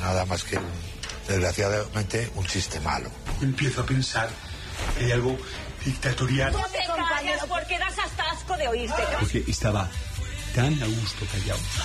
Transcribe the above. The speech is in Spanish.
nada más que, desgraciadamente, un chiste malo. Empiezo a pensar que hay algo dictatorial. No te callas porque das hasta asco de oírte. Porque estaba tan a gusto callado.